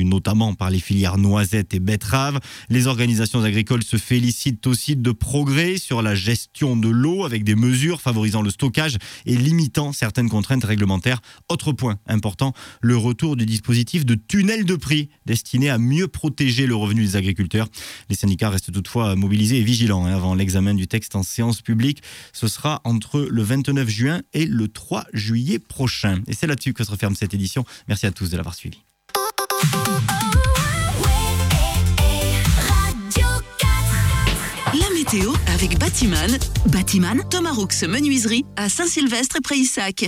attendue notamment par les filières noisettes et betteraves. Les organisations agricoles se félicitent aussi de progrès sur la gestion de l'eau avec des mesures favorisant le stockage et limitant certaines contraintes réglementaires. Autre point important, le retour du dispositif de tunnel de prix destiné à mieux protéger le revenu des agriculteurs. Les syndicats restent toutefois mobilisés et vigilants avant l'examen du texte en séance publique. Ce sera entre le 29 juin et le 3 juillet prochain. Et c'est là-dessus que se referme cette édition. Merci à tous de l'avoir suivi. La météo avec Batiman. Batiman, Thomas Roux Menuiserie à Saint-Sylvestre et Prayssac.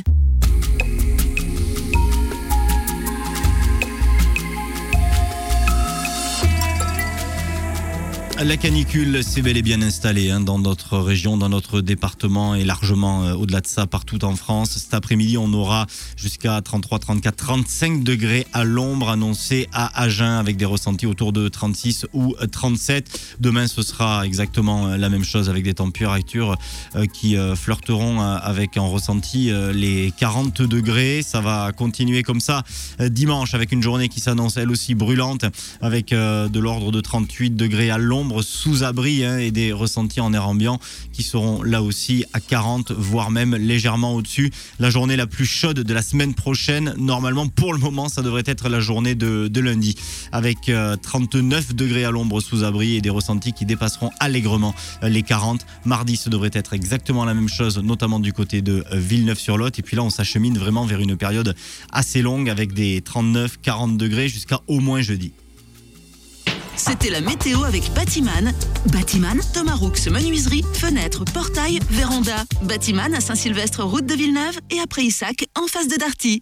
La canicule s'est bel et bien installée dans notre région, dans notre département et largement au-delà de ça partout en France. Cet après-midi, on aura jusqu'à 33, 34, 35 degrés à l'ombre annoncés à Agen avec des ressentis autour de 36 ou 37. Demain, ce sera exactement la même chose avec des températures qui flirteront avec en ressenti les 40 degrés. Ça va continuer comme ça dimanche avec une journée qui s'annonce elle aussi brûlante avec de l'ordre de 38 degrés à l'ombre sous abri et des ressentis en air ambiant qui seront là aussi à 40 voire même légèrement au-dessus. La journée la plus chaude de la semaine prochaine, normalement pour le moment ça devrait être la journée de lundi avec 39 degrés à l'ombre sous abri et des ressentis qui dépasseront allègrement les 40. Mardi ce devrait être exactement la même chose, notamment du côté de Villeneuve-sur-Lot, et puis là on s'achemine vraiment vers une période assez longue avec des 39-40 degrés jusqu'à au moins jeudi. C'était la météo avec Batiman. Batiman, Thomas Roux Menuiserie, fenêtres, portails, véranda. Batiman à Saint-Sylvestre, route de Villeneuve et à Prayssac, en face de Darty.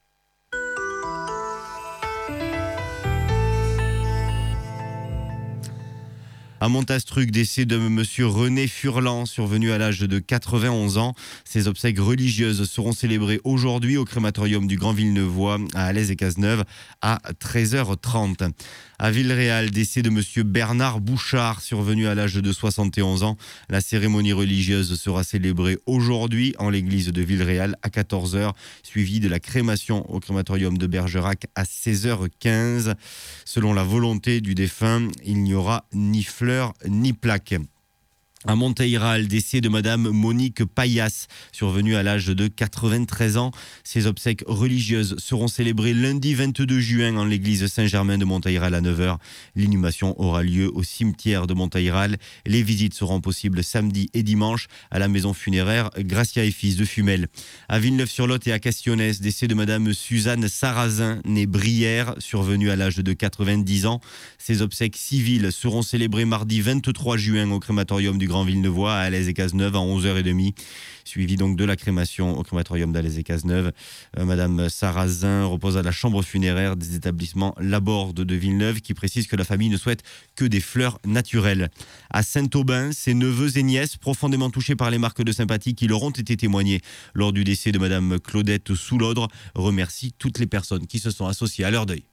À Montastruc, décès de monsieur René Furlan, survenu à l'âge de 91 ans. Ses obsèques religieuses seront célébrées aujourd'hui au crématorium du Grand Villeneuvois à Alès et Cazeneuve à 13h30. À Villeréal, décès de monsieur Bernard Bouchard, survenu à l'âge de 71 ans. La cérémonie religieuse sera célébrée aujourd'hui en l'église de Villeréal à 14h, suivie de la crémation au crématorium de Bergerac à 16h15. Selon la volonté du défunt, il n'y aura ni fleurs ni plaques. À Monteyral, décès de madame Monique Payas, survenue à l'âge de 93 ans. Ses obsèques religieuses seront célébrées lundi 22 juin en l'église Saint-Germain de Monteyral à 9h. L'inhumation aura lieu au cimetière de Monteyral. Les visites seront possibles samedi et dimanche à la maison funéraire Gracia et Fils de Fumel. À Villeneuve-sur-Lot et à Castillonnès, décès de madame Suzanne Sarrazin, née Brière, survenue à l'âge de 90 ans. Ses obsèques civiles seront célébrées mardi 23 juin au crématorium du Grand Villeneuvois à Alès et Cazeneuve à 11h30, suivi donc de la crémation au crématorium d'Alès et Cazeneuve. Madame Sarrazin repose à la chambre funéraire des établissements Laborde de Villeneuve, qui précise que la famille ne souhaite que des fleurs naturelles. À Saint-Aubin, ses neveux et nièces, profondément touchés par les marques de sympathie qui leur ont été témoignées lors du décès de madame Claudette Soulodre, remercient toutes les personnes qui se sont associées à leur deuil.